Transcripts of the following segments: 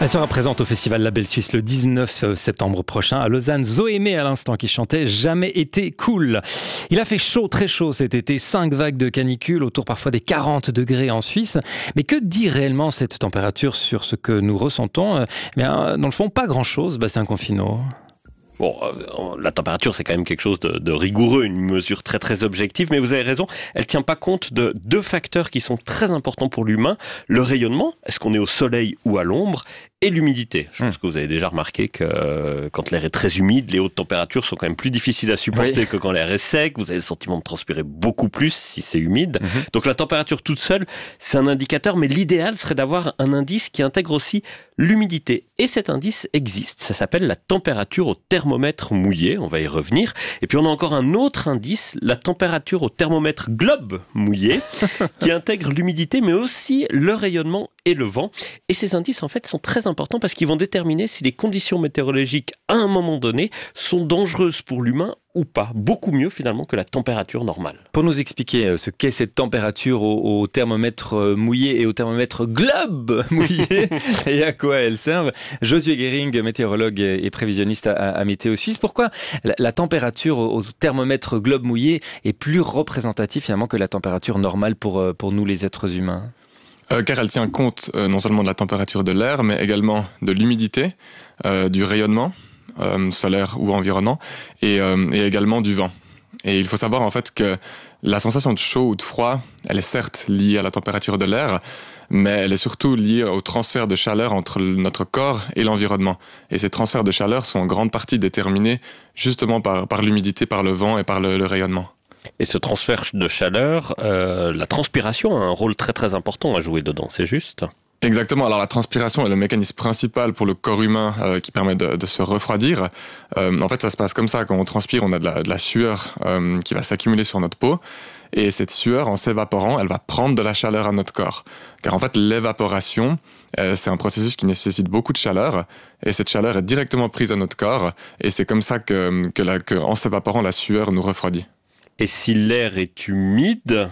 Elle sera présente au Festival La Belle Suisse le 19 septembre prochain à Lausanne. Zoémé à l'instant qui chantait « Jamais été cool ». Il a fait chaud, très chaud cet été, 5 vagues de canicule, autour parfois des 40 degrés en Suisse. Mais que dit réellement cette température sur ce que nous ressentons ? Dans le fond, pas grand-chose, Bastien Confino. Bon, la température, c'est quand même quelque chose de rigoureux, une mesure très très objective, mais vous avez raison, elle tient pas compte de 2 facteurs qui sont très importants pour l'humain. Le rayonnement, est-ce qu'on est au soleil ou à l'ombre ? Et l'humidité. Je pense que vous avez déjà remarqué que quand l'air est très humide, les hautes températures sont quand même plus difficiles à supporter que quand l'air est sec. Vous avez le sentiment de transpirer beaucoup plus si c'est humide. Donc la température toute seule, c'est un indicateur, mais l'idéal serait d'avoir un indice qui intègre aussi l'humidité. Et cet indice existe. Ça s'appelle la température au thermomètre mouillé. On va y revenir. Et puis on a encore un autre indice, la température au thermomètre globe mouillé, qui intègre l'humidité, mais aussi le rayonnement et le vent. Et ces indices, en fait, sont très importants parce qu'ils vont déterminer si les conditions météorologiques, à un moment donné, sont dangereuses pour l'humain ou pas. Beaucoup mieux, finalement, que la température normale. Pour nous expliquer ce qu'est cette température au thermomètre mouillé et au thermomètre globe mouillé, et à quoi elles servent, Josué Guéring, météorologue et prévisionniste à Météo Suisse. Pourquoi la température au thermomètre globe mouillé est plus représentative, finalement, que la température normale pour nous, les êtres humains ? Car elle tient compte non seulement de la température de l'air, mais également de l'humidité, du rayonnement solaire ou environnant, et également du vent. Et il faut savoir en fait que la sensation de chaud ou de froid, elle est certes liée à la température de l'air, mais elle est surtout liée au transfert de chaleur entre notre corps et l'environnement. Et ces transferts de chaleur sont en grande partie déterminés justement par l'humidité, par le vent et par le rayonnement. Et ce transfert de chaleur, la transpiration a un rôle très très important à jouer dedans, c'est juste ? Exactement. Alors la transpiration est le mécanisme principal pour le corps humain qui permet de se refroidir. En fait, ça se passe comme ça. Quand on transpire, on a de la sueur qui va s'accumuler sur notre peau. Et cette sueur, en s'évaporant, elle va prendre de la chaleur à notre corps. Car en fait, l'évaporation, c'est un processus qui nécessite beaucoup de chaleur. Et cette chaleur est directement prise à notre corps. Et c'est comme ça que en s'évaporant, la sueur nous refroidit. Et si l'air est humide,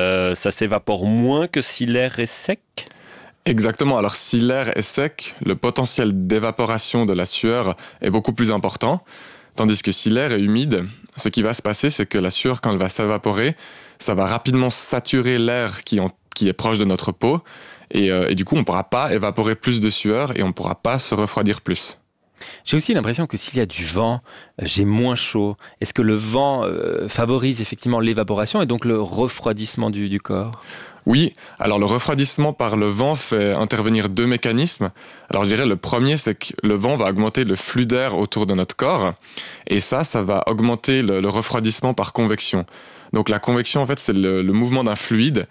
ça s'évapore moins que si l'air est sec ? Exactement. Alors si l'air est sec, le potentiel d'évaporation de la sueur est beaucoup plus important. Tandis que si l'air est humide, ce qui va se passer, c'est que la sueur, quand elle va s'évaporer, ça va rapidement saturer l'air qui est proche de notre peau. Et du coup, on ne pourra pas évaporer plus de sueur et on ne pourra pas se refroidir plus. J'ai aussi l'impression que s'il y a du vent, j'ai moins chaud. Est-ce que le vent favorise effectivement l'évaporation et donc le refroidissement du corps ? Oui, alors le refroidissement par le vent fait intervenir 2 mécanismes. Alors je dirais le premier, c'est que le vent va augmenter le flux d'air autour de notre corps et ça va augmenter le refroidissement par convection. Donc la convection, en fait, c'est le mouvement d'un fluide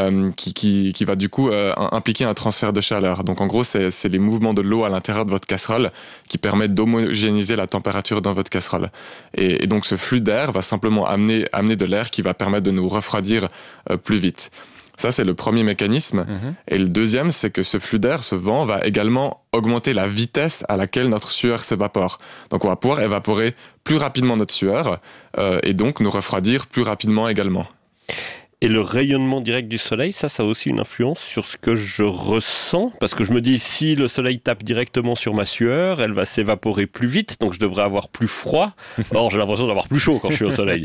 qui va du coup impliquer un transfert de chaleur. Donc en gros, c'est les mouvements de l'eau à l'intérieur de votre casserole qui permettent d'homogénéiser la température dans votre casserole. Et donc ce flux d'air va simplement amener de l'air qui va permettre de nous refroidir plus vite. Ça, c'est le premier mécanisme. Et le deuxième, c'est que ce flux d'air, ce vent, va également augmenter la vitesse à laquelle notre sueur s'évapore. Donc, on va pouvoir évaporer plus rapidement notre sueur et donc nous refroidir plus rapidement également. Et le rayonnement direct du soleil, ça a aussi une influence sur ce que je ressens. Parce que je me dis, si le soleil tape directement sur ma sueur, elle va s'évaporer plus vite, donc je devrais avoir plus froid. Or, j'ai l'impression d'avoir plus chaud quand je suis au soleil.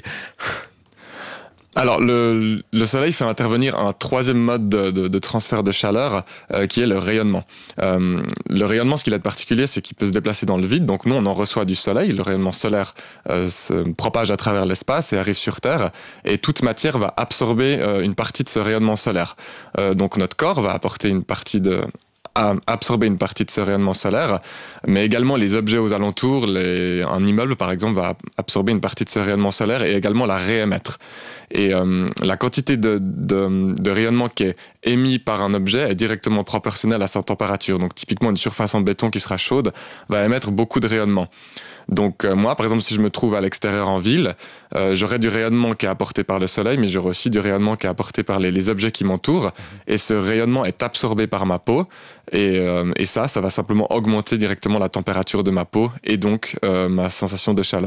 Alors, le soleil fait intervenir un 3e mode de transfert de chaleur qui est le rayonnement. Le rayonnement, ce qu'il a de particulier, c'est qu'il peut se déplacer dans le vide. Donc nous, on en reçoit du soleil. Le rayonnement solaire se propage à travers l'espace et arrive sur Terre. Et toute matière va absorber une partie de ce rayonnement solaire. Donc notre corps va apporter absorber une partie de ce rayonnement solaire, mais également les objets aux alentours, un immeuble par exemple va absorber une partie de ce rayonnement solaire et également la réémettre. Et la quantité de rayonnement qui est émis par un objet est directement proportionnelle à sa température. Donc typiquement une surface en béton qui sera chaude va émettre beaucoup de rayonnement. Donc moi, par exemple, si je me trouve à l'extérieur en ville, j'aurai du rayonnement qui est apporté par le soleil, mais j'aurai aussi du rayonnement qui est apporté par les objets qui m'entourent. Et ce rayonnement est absorbé par ma peau. Et ça va simplement augmenter directement la température de ma peau et donc ma sensation de chaleur.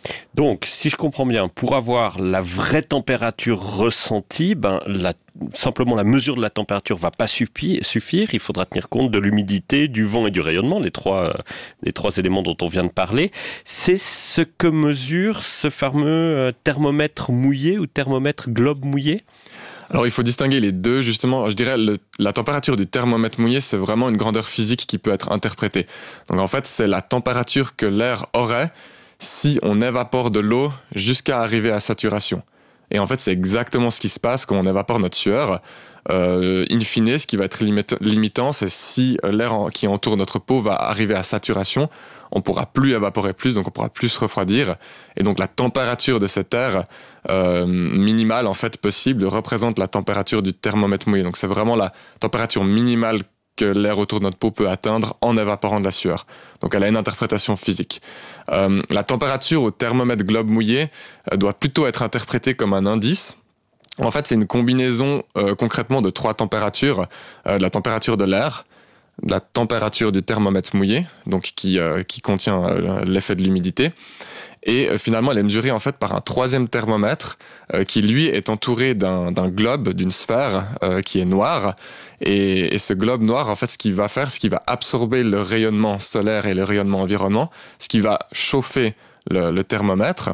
Donc, si je comprends bien, pour avoir la vraie température ressentie, simplement la mesure de la température va pas suffire. Il faudra tenir compte de l'humidité, du vent et du rayonnement, les trois éléments dont on vient de parler. C'est ce que mesure ce fameux thermomètre mouillé ou thermomètre globe mouillé. Alors il faut distinguer les deux, justement. Je dirais la température du thermomètre mouillé, c'est vraiment une grandeur physique qui peut être interprétée. Donc en fait, c'est la température que l'air aurait si on évapore de l'eau jusqu'à arriver à saturation. Et en fait, c'est exactement ce qui se passe quand on évapore notre sueur. In fine, ce qui va être limitant, c'est si l'air qui entoure notre peau va arriver à saturation, on pourra plus évaporer plus, donc on pourra plus se refroidir. Et donc la température de cet air minimale en fait possible représente la température du thermomètre mouillé. Donc c'est vraiment la température minimale que l'air autour de notre peau peut atteindre en évaporant de la sueur. Donc elle a une interprétation physique. La température au thermomètre globe mouillé doit plutôt être interprétée comme un indice. En fait, c'est une combinaison concrètement de 3 températures. La température de l'air, de la température du thermomètre mouillé, donc qui contient l'effet de l'humidité. Et finalement, elle est mesurée en fait par un 3e thermomètre qui, lui, est entouré d'un globe, d'une sphère qui est noire. Et ce globe noir, en fait, ce qu'il va faire, c'est qu'il va absorber le rayonnement solaire et le rayonnement environnement, ce qui va chauffer le thermomètre.